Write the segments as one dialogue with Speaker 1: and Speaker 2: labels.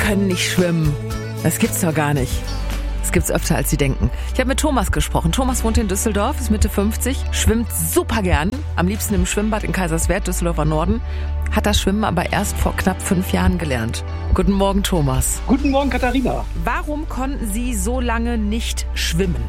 Speaker 1: können nicht schwimmen. Das gibt's doch gar nicht. Das gibt's öfter, als Sie denken. Ich habe mit Thomas gesprochen. Thomas wohnt in Düsseldorf, ist Mitte 50, schwimmt super gern. Am liebsten im Schwimmbad in Kaiserswerth, Düsseldorfer Norden. Hat das Schwimmen aber erst vor knapp 5 Jahren gelernt. Guten Morgen, Thomas.
Speaker 2: Guten Morgen, Katharina.
Speaker 1: Warum konnten Sie so lange nicht schwimmen?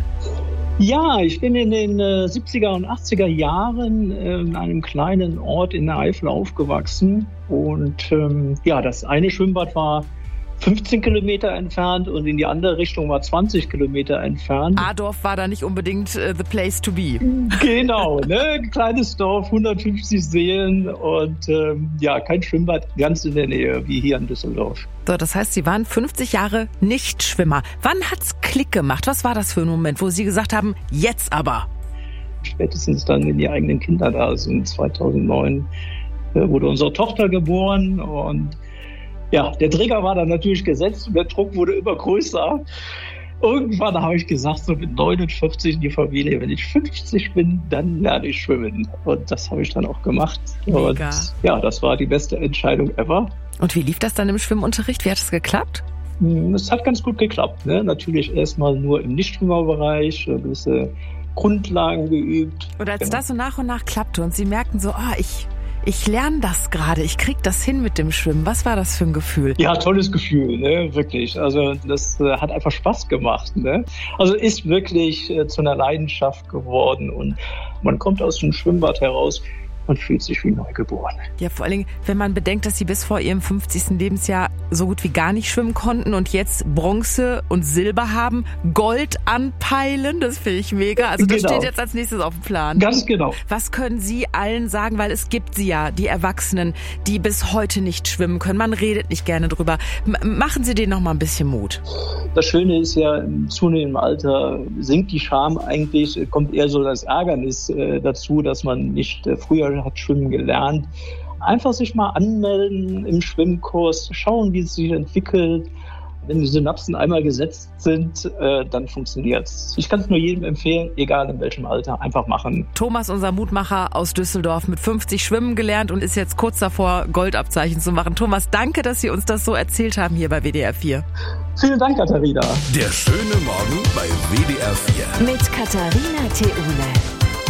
Speaker 2: Ja, ich bin in den 70er und 80er Jahren in einem kleinen Ort in der Eifel aufgewachsen. Und das eine Schwimmbad war 15 Kilometer entfernt und in die andere Richtung war 20 Kilometer entfernt.
Speaker 1: Adorf war da nicht unbedingt the place to be.
Speaker 2: Genau, ne? Kleines Dorf, 150 Seelen und kein Schwimmbad ganz in der Nähe, wie hier in Düsseldorf.
Speaker 1: So, das heißt, Sie waren 50 Jahre Nichtschwimmer. Wann hat's Klick gemacht? Was war das für ein Moment, wo Sie gesagt haben, jetzt aber?
Speaker 2: Spätestens dann, wenn die eigenen Kinder da sind, 2009 wurde unsere Tochter geboren und ja, der Trigger war dann natürlich gesetzt und der Druck wurde immer größer. Irgendwann habe ich gesagt, so mit 49 in die Familie, wenn ich 50 bin, dann lerne ich schwimmen. Und das habe ich dann auch gemacht.
Speaker 1: Mega.
Speaker 2: Und ja, das war die beste Entscheidung ever.
Speaker 1: Und wie lief das dann im Schwimmunterricht? Wie hat es geklappt?
Speaker 2: Es hat ganz gut geklappt. Ne? Natürlich erstmal nur im Nichtschwimmerbereich, gewisse Grundlagen geübt.
Speaker 1: Und als das so nach und nach klappte und Sie merkten so, ich lerne das gerade, ich krieg das hin mit dem Schwimmen. Was war das für ein Gefühl?
Speaker 2: Ja, tolles Gefühl, ne? Wirklich. Also das hat einfach Spaß gemacht. Ne? Also ist wirklich zu einer Leidenschaft geworden und man kommt aus dem Schwimmbad heraus und fühlt sich wie neugeboren.
Speaker 1: Ja, vor allen Dingen, wenn man bedenkt, dass Sie bis vor Ihrem 50. Lebensjahr so gut wie gar nicht schwimmen konnten und jetzt Bronze und Silber haben, Gold anpeilen, das finde ich mega. Also das steht jetzt als nächstes auf dem Plan.
Speaker 2: Ganz genau.
Speaker 1: Was können Sie allen sagen, weil es gibt sie ja, die Erwachsenen, die bis heute nicht schwimmen können. Man redet nicht gerne drüber. Machen Sie denen noch mal ein bisschen Mut.
Speaker 2: Das Schöne ist ja, im zunehmenden Alter sinkt die Scham eigentlich, kommt eher so das Ärgernis dazu, dass man nicht früher hat schwimmen gelernt. Einfach sich mal anmelden im Schwimmkurs, schauen, wie es sich entwickelt. Wenn die Synapsen einmal gesetzt sind, dann funktioniert's. Ich kann es nur jedem empfehlen, egal in welchem Alter, einfach machen.
Speaker 1: Thomas, unser Mutmacher aus Düsseldorf, mit 50 schwimmen gelernt und ist jetzt kurz davor, Goldabzeichen zu machen. Thomas, danke, dass Sie uns das so erzählt haben hier bei WDR 4.
Speaker 2: Vielen Dank, Katharina.
Speaker 3: Der schöne Morgen bei WDR 4.
Speaker 4: Mit Katharina Theune.